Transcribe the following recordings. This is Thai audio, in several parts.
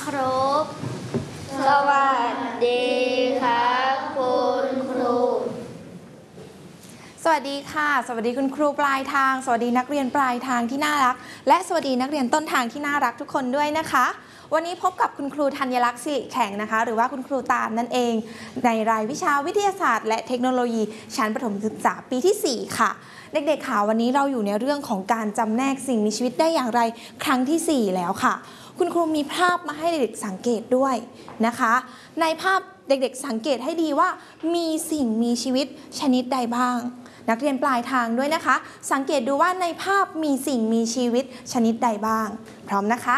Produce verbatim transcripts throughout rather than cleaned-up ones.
ครบสวัสดีครับคุณครูสวัสดีค่ะสวัสดีคุณครูปลายทางสวัสดีนักเรียนปลายทางที่น่ารักและสวัสดีนักเรียนต้นทางที่น่ารักทุกคนด้วยนะคะวันนี้พบกับคุณครูธัญลักษณ์สิริแข็งนะคะหรือว่าคุณครูตามนั่นเองในรายวิชาวิทยาศาสตร์และเทคโนโลยีชั้นประถมศึกษาปีที่สี่ค่ะเด็กๆค่ะวันนี้เราอยู่ในเรื่องของการจำแนกสิ่งมีชีวิตได้อย่างไรครั้งที่สี่แล้วค่ะคุณครูมีภาพมาให้เด็กๆสังเกตด้วยนะคะในภาพเด็กๆสังเกตให้ดีว่ามีสิ่งมีชีวิตชนิดใดบ้างนักเรียนปลายทางด้วยนะคะสังเกตดูว่าในภาพมีสิ่งมีชีวิตชนิดใดบ้างพร้อมนะคะ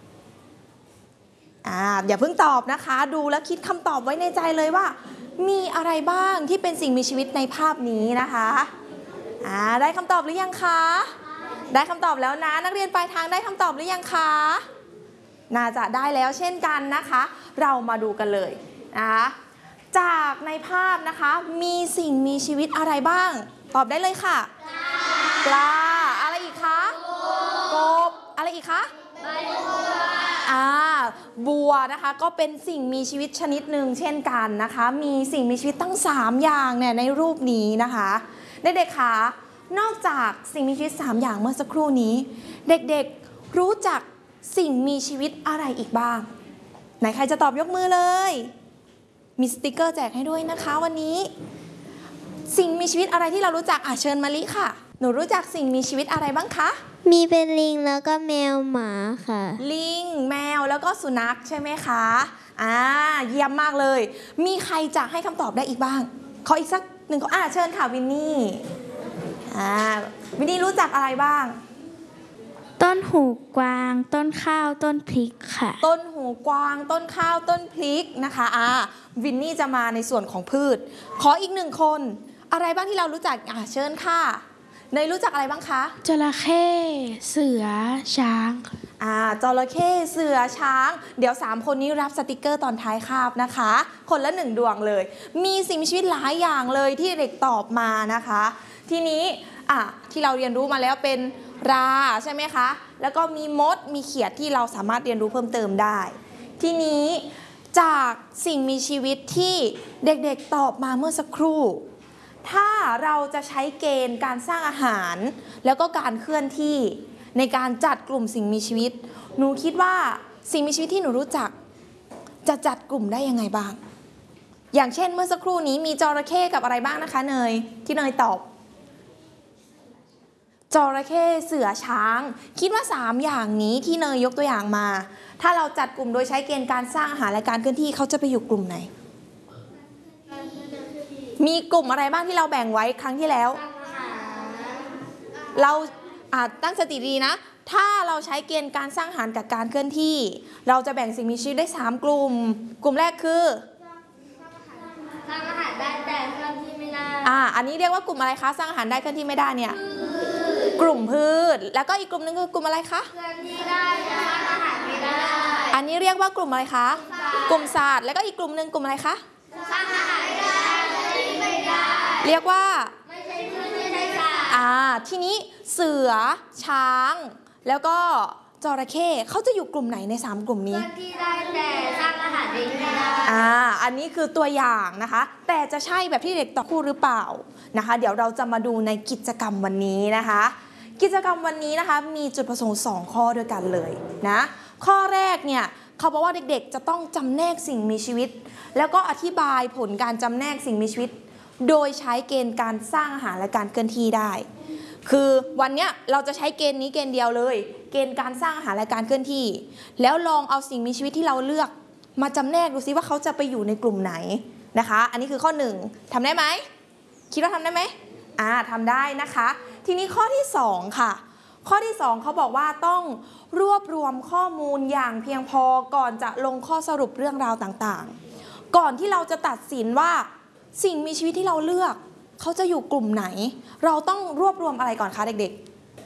อ่าอย่าเพิ่งตอบนะคะดูแล้วคิดคำตอบไว้ในใจเลยว่ามีอะไรบ้างที่เป็นสิ่งมีชีวิตในภาพนี้นะคะอ่าได้คำตอบหรือยังคะได้คำตอบแล้วนะนักเรียนปลายทางได้คำตอบหรือยังคะน่าจะได้แล้วเช่นกันนะคะเรามาดูกันเลยนะคะจากในภาพนะคะมีสิ่งมีชีวิตอะไรบ้างตอบได้เลยค่ะปลาอะไรอีกคะกบอะไรอีกคะอ่าบัวนะคะก็เป็นสิ่งมีชีวิตชนิดหนึ่งเช่นกันนะคะมีสิ่งมีชีวิตตั้งสามอย่างเนี่ยในรูปนี้นะคะเด็กๆคะนอกจากสิ่งมีชีวิตสามอย่างเมื่อสักครู่นี้เด็กๆรู้จักสิ่งมีชีวิตอะไรอีกบ้างไหนใครจะตอบยกมือเลยมีสติกเกอร์แจกให้ด้วยนะคะวันนี้สิ่งมีชีวิตอะไรที่เรารู้จักอ่ะเชิญมาลิค่ะหนูรู้จักสิ่งมีชีวิตอะไรบ้างคะมีเป็นลิงแล้วก็แมวหมาค่ะลิงแมวแล้วก็สุนัขใช่ไหมคะอ่าเยี่ยมมากเลยมีใครจะให้คำตอบได้อีกบ้างขออีกสักหนึ่งข้ออ่าเชิญค่ะวินนี่อ่าวินนี่รู้จักอะไรบ้างต้นหูกวางต้นข้าวต้นพริกค่ะต้นหูกวางต้นข้าวต้นพริกนะคะอ่าวินนี่จะมาในส่วนของพืชขออีกหนึ่งคนอะไรบ้างที่เรารู้จักอ่าเชิญค่ะเนยรู้จักอะไรบ้างคะจระเข้เสือช้างอ่าจระเข้เสือช้างเดี๋ยวสามคนนี้รับสติกเกอร์ตอนท้ายคาบนะคะคนละหนึ่งดวงเลยมีสิ่งมีชีวิตหลายอย่างเลยที่เด็กตอบมานะคะทีนี้อ่ะที่เราเรียนรู้มาแล้วเป็นราใช่ไหมคะแล้วก็มีมดมีเขียดที่เราสามารถเรียนรู้เพิ่มเติมได้ทีนี้จากสิ่งมีชีวิตที่เด็กๆตอบมาเมื่อสักครู่ถ้าเราจะใช้เกณฑ์การสร้างอาหารแล้วก็การเคลื่อนที่ในการจัดกลุ่มสิ่งมีชีวิตหนูคิดว่าสิ่งมีชีวิตที่หนูรู้จักจะจัดกลุ่มได้ยังไงบ้างอย่างเช่นเมื่อสักครู่นี้มีจระเข้กับอะไรบ้างนะคะเนยที่เนยตอบจระเข้เสือช้างคิดว่าสามอย่างนี้ที่เนยยกตัวอย่างมาถ้าเราจัดกลุ่มโดยใช้เกณฑ์การสร้างอาหารและการเคลื่อนที่เขาจะไปอยู่กลุ่มไหนมีกลุ่มอะไรบ้างที่เราแบ่งไว้ครั้งที่แล้วเราตั้งสติดีนะถ้าเราใช้เกณฑ์การสร้างอาหารกับการเคลื่อนที่เราจะแบ่งสิ่งมีชีวิตได้สามกลุ่มกลุ่มแรกคือสร้างอาหารได้แต่เคลื่อนที่ไม่ได้อ่าอันนี้เรียกว่ากลุ่มอะไรคะสร้างอาหารได้เคลื่อนที่ไม่ได้เนี่ยกลุ่มพืชแล้วก็อีกกลุ่มนึงคือกลุ่มอะไรคะเคลื่อนที่ได้แต่สร้างอาหารไม่ได้อันนี้เรียกว่ากลุ่มอะไรคะกลุ่มศาสตร์แล้วก็อีกกลุ่มนึงกลุ่มอะไรคะสร้างอาหารไม่ได้ไม่ได้เรียกว่าไม่ใช่พืชไม่ใช่สัตว์อ่าทีนี้เสือช้างแล้วก็จระเข้เขาจะอยู่กลุ่มไหนในสามกลุ่มนี้เคลื่อนที่ได้แต่สร้างอาหารเองไม่ได้อ่าอันนี้คือตัวอย่างนะคะแต่จะใช่แบบที่เด็กตอบคู่หรือเปล่านะคะเดี๋ยวเราจะมาดูในกิจกรรมวันนี้นะคะกิจกรรมวันนี้นะคะมีจุดประสงค์สองข้อด้วยกันเลยนะข้อแรกเนี่ยเขาบอกว่าเด็กๆจะต้องจำแนกสิ่งมีชีวิตแล้วก็อธิบายผลการจำแนกสิ่งมีชีวิตโดยใช้เกณฑ์การสร้างอาหารและการเคลื่อนที่ได้คือวันนี้เราจะใช้เกณฑ์นี้เกณฑ์เดียวเลยเกณฑ์การสร้างอาหารและการเคลื่อนที่แล้วลองเอาสิ่งมีชีวิตที่เราเลือกมาจำแนกดูซิว่าเขาจะไปอยู่ในกลุ่มไหนนะคะอันนี้คือข้อหนึ่งทำได้ไหมคิดว่าทำได้ไหมอ่าทำได้นะคะทีนี้ข้อที่สองค่ะข้อที่สองเขาบอกว่าต้องรวบรวมข้อมูลอย่างเพียงพอก่อนจะลงข้อสรุปเรื่องราวต่างๆก่อนที่เราจะตัดสินว่าสิ่งมีชีวิตที่เราเลือกเขาจะอยู่กลุ่มไหนเราต้องรวบรวมอะไรก่อนคะเด็ก